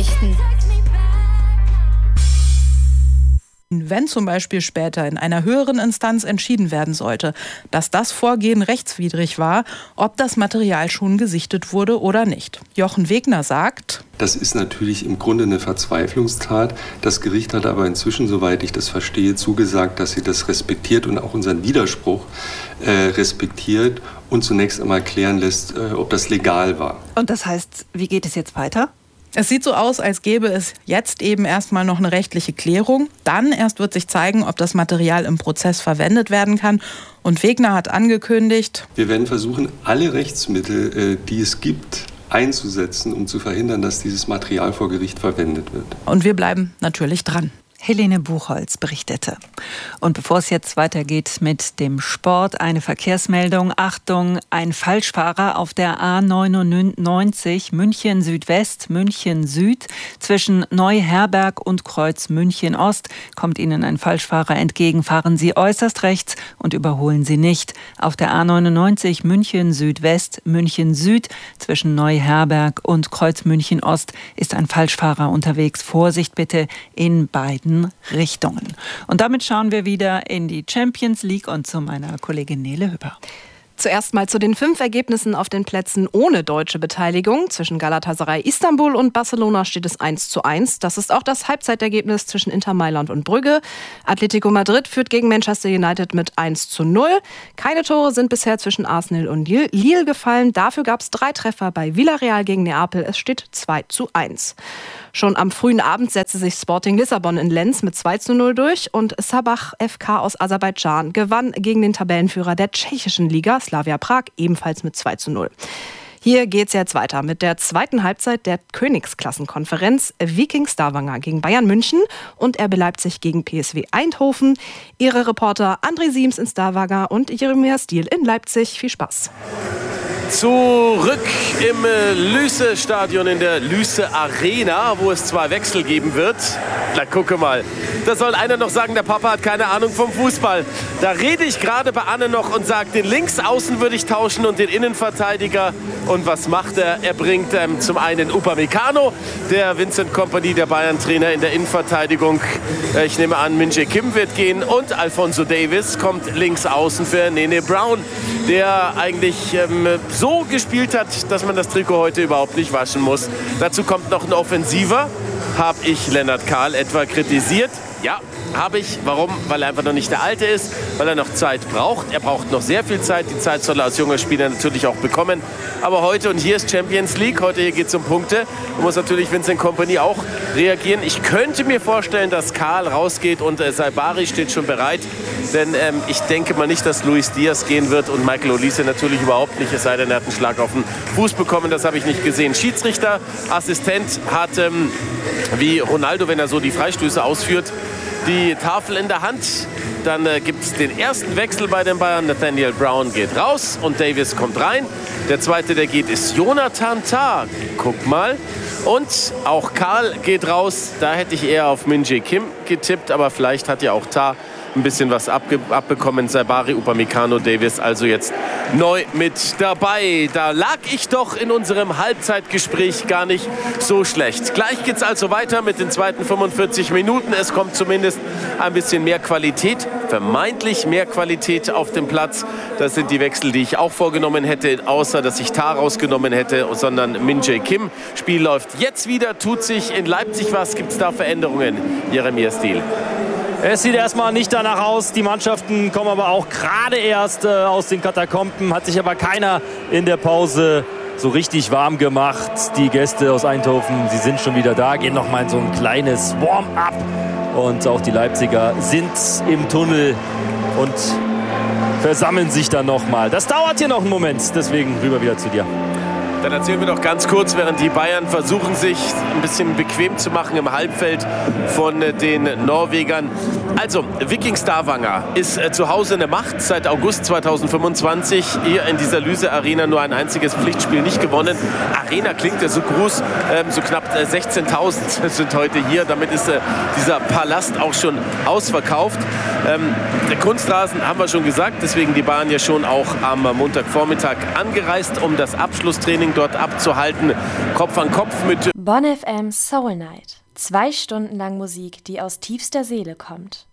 Nachrichten. Wenn zum Beispiel später in einer höheren Instanz entschieden werden sollte, dass das Vorgehen rechtswidrig war, ob das Material schon gesichtet wurde oder nicht. Jochen Wegner sagt: Das ist natürlich im Grunde eine Verzweiflungstat. Das Gericht hat aber inzwischen, soweit ich das verstehe, zugesagt, dass sie das respektiert und auch unseren Widerspruch respektiert und zunächst einmal klären lässt, ob das legal war. Und das heißt, wie geht es jetzt weiter? Es sieht so aus, als gäbe es jetzt eben erstmal noch eine rechtliche Klärung. Dann erst wird sich zeigen, ob das Material im Prozess verwendet werden kann. Und Wegner hat angekündigt: Wir werden versuchen, alle Rechtsmittel, die es gibt, einzusetzen, um zu verhindern, dass dieses Material vor Gericht verwendet wird. Und wir bleiben natürlich dran. Helene Buchholz berichtete. Und bevor es jetzt weitergeht mit dem Sport, eine Verkehrsmeldung. Achtung, ein Falschfahrer auf der A99 München Südwest, München Süd. Zwischen Neuherberg und Kreuz München Ost kommt Ihnen ein Falschfahrer entgegen. Fahren Sie äußerst rechts und überholen Sie nicht. Auf der A99 München Südwest, München Süd. Zwischen Neuherberg und Kreuz München Ost ist ein Falschfahrer unterwegs. Vorsicht bitte in beiden Richtungen. Und damit schauen wir wieder in die Champions League und zu meiner Kollegin Nele Hüpper. Zuerst mal zu den 5 Ergebnissen auf den Plätzen ohne deutsche Beteiligung. Zwischen Galatasaray Istanbul und Barcelona steht es 1:1. Das ist auch das Halbzeitergebnis zwischen Inter Mailand und Brügge. Atletico Madrid führt gegen Manchester United mit 1:0. Keine Tore sind bisher zwischen Arsenal und Lille gefallen. Dafür gab es 3 Treffer bei Villarreal gegen Neapel. Es steht 2:1. Schon am frühen Abend setzte sich Sporting Lissabon in Lens mit 2:0 durch und Sabah FK aus Aserbaidschan gewann gegen den Tabellenführer der tschechischen Liga, Slavia Prag, ebenfalls mit 2:0. Hier geht's jetzt weiter mit der zweiten Halbzeit der Königsklassenkonferenz. Viking Stavanger gegen Bayern München und RB Leipzig gegen PSV Eindhoven. Ihre Reporter André Siems in Stavanger und Jeremia Stiel in Leipzig. Viel Spaß. Zurück im Lyse-Stadion in der Lyse-Arena, wo es 2 Wechsel geben wird. Na, gucke mal. Da soll einer noch sagen, der Papa hat keine Ahnung vom Fußball. Da rede ich gerade bei Anne noch und sage, den Linksaußen würde ich tauschen und den Innenverteidiger. Und was macht er? Er bringt zum einen Upamecano, der Vincent Kompany, der Bayern-Trainer in der Innenverteidigung. Ich nehme an, Min-Jae Kim wird gehen. Und Alphonso Davies kommt links außen für Nene Brown, der eigentlich so gespielt hat, dass man das Trikot heute überhaupt nicht waschen muss. Dazu kommt noch ein Offensiver. Habe ich Lennart Kahl etwa kritisiert? Ja, habe ich. Warum? Weil er einfach noch nicht der Alte ist, weil er noch Zeit braucht. Er braucht noch sehr viel Zeit. Die Zeit soll er als junger Spieler natürlich auch bekommen. Aber heute, und hier ist Champions League, heute hier geht es um Punkte, da muss natürlich Vincent Kompany auch reagieren. Ich könnte mir vorstellen, dass Kahl rausgeht und Saibari steht schon bereit. Denn ich denke mal nicht, dass Luis Diaz gehen wird und Michael Olise natürlich überhaupt nicht, es sei denn, er hat einen Schlag auf den Fuß bekommen. Das habe ich nicht gesehen. Schiedsrichter, Assistent hat wie Ronaldo, wenn er so die Freistöße ausführt, die Tafel in der Hand. Dann gibt es den ersten Wechsel bei den Bayern. Nathaniel Brown geht raus und Davies kommt rein. Der zweite, der geht, ist Jonathan Tah. Guck mal. Und auch Kahl geht raus. Da hätte ich eher auf Min-Jae Kim getippt, aber vielleicht hat ja auch Tah ein bisschen was abbekommen. Saibari, Upamecano, Davies also jetzt neu mit dabei. Da lag ich doch in unserem Halbzeitgespräch gar nicht so schlecht. Gleich geht's also weiter mit den zweiten 45 Minuten. Es kommt zumindest ein bisschen mehr Qualität, vermeintlich mehr Qualität auf dem Platz. Das sind die Wechsel, die ich auch vorgenommen hätte, außer dass ich Tah rausgenommen hätte, sondern Min-Jae Kim. Spiel läuft jetzt wieder, tut sich in Leipzig was. Gibt es da Veränderungen? Jeremia Stiel. Es sieht erstmal nicht danach aus. Die Mannschaften kommen aber auch gerade erst aus den Katakomben. Hat sich aber keiner in der Pause so richtig warm gemacht. Die Gäste aus Eindhoven, sie sind schon wieder da, gehen noch mal in so ein kleines Warm-up. Und auch die Leipziger sind im Tunnel und versammeln sich dann noch mal. Das dauert hier noch einen Moment, deswegen rüber wieder zu dir. Dann erzählen wir noch ganz kurz, während die Bayern versuchen, sich ein bisschen bequem zu machen im Halbfeld von den Norwegern. Also, Viking Stavanger ist zu Hause eine Macht seit August 2025. Hier in dieser Lyse-Arena nur ein einziges Pflichtspiel nicht gewonnen. Arena klingt ja so groß, so knapp 16.000 sind heute hier. Damit ist dieser Palast auch schon ausverkauft. Der Kunstrasen haben wir schon gesagt, deswegen die Bayern ja schon auch am Montagvormittag angereist, um das Abschlusstraining Stimmung dort abzuhalten. Kopf an Kopf mit Bonn FM Soul Night. 2 Stunden lang Musik, die aus tiefster Seele kommt.